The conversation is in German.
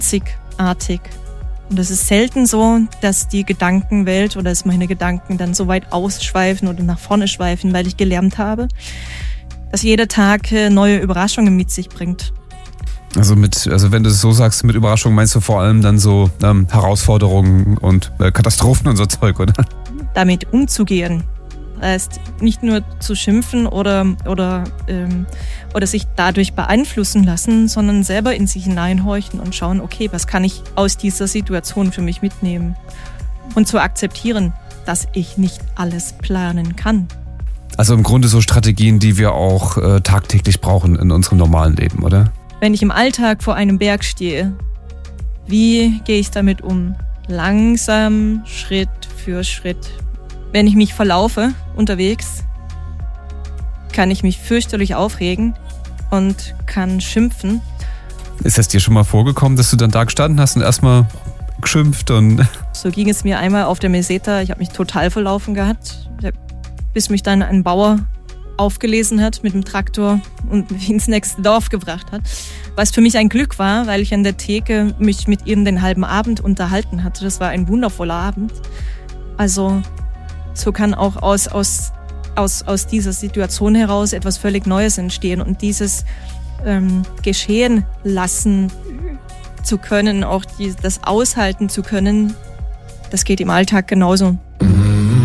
einzigartig. Und es ist selten so, dass die Gedankenwelt oder dass meine Gedanken dann so weit ausschweifen oder nach vorne schweifen, weil ich gelernt habe, dass jeder Tag neue Überraschungen mit sich bringt. Also wenn du es so sagst, mit Überraschungen meinst du vor allem dann so Herausforderungen und Katastrophen und so Zeug, oder? Damit umzugehen. Das heißt, nicht nur zu schimpfen oder sich dadurch beeinflussen lassen, sondern selber in sich hineinhorchen und schauen, okay, was kann ich aus dieser Situation für mich mitnehmen? Und zu akzeptieren, dass ich nicht alles planen kann. Also im Grunde so Strategien, die wir auch tagtäglich brauchen in unserem normalen Leben, oder? Wenn ich im Alltag vor einem Berg stehe, wie gehe ich damit um? Langsam, Schritt für Schritt. Wenn ich mich verlaufe unterwegs, kann ich mich fürchterlich aufregen und kann schimpfen. Ist das dir schon mal vorgekommen, dass du dann da gestanden hast und erstmal geschimpft? Und so ging es mir einmal auf der Meseta. Ich habe mich total verlaufen gehabt, bis mich dann ein Bauer aufgelesen hat mit dem Traktor und mich ins nächste Dorf gebracht hat. Was für mich ein Glück war, weil ich an der Theke mich mit ihm den halben Abend unterhalten hatte. Das war ein wundervoller Abend. Also so kann auch aus dieser Situation heraus etwas völlig Neues entstehen. Und dieses geschehen lassen zu können, auch das aushalten zu können, das geht im Alltag genauso.